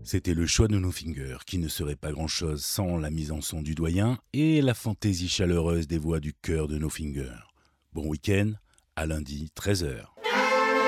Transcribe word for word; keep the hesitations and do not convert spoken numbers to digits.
C'était le choix de nos fingers, qui ne serait pas grand-chose sans la mise en son du doyen et la fantaisie chaleureuse des voix du cœur de nos fingers. Bon week-end, à lundi, treize heures.